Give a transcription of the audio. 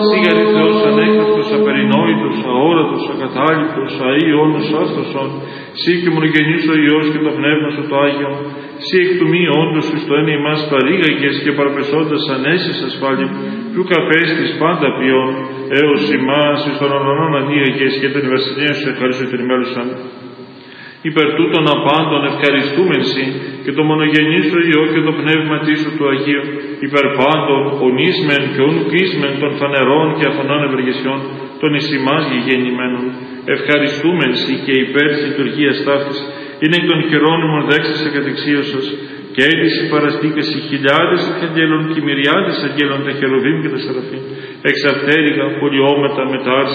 Σίγαρη Θεός ανέκαστος, απερινόητος, αόρατος, ακατάληπτος, αΐωνος, άστοσον, Συ και μονογενής ο Υιός και το Πνεύμα Σου το Άγιον, Συ εκ του μη όντως Σου στο ένα ημάς παρήγαγες και παραπεσόντας ανέσεις ασφάλεια, ποιου καπέστης πάντα ποιόν, έως ημάς εις των ορανών αντίγαγες και την βασιλεία Σου ευχαριστώ την μέλουσαν. Υπερ τούτων απάντων ευχαριστούμεν Συ και το μονογενή Σου Υιό και το Πνεύμα Σου του Αγίου, υπερ πάντων ονίσμεν και ονουκίσμεν των φανερών και αφανών ευεργεσιών, των εις ημάς γηγεννημένων. Ευχαριστούμεν Συ και υπέρ της λειτουργίας ταύτης, είναι εκ των χειρόνιμων δέξας εκατεξίωσος, και έδειση παραστήκαση χιλιάδες αγγέλων και μυριάδες αγγέλων τα χερουβίμ και τα σεραφείμ, εξαρτέριγα πολιόμετα με τα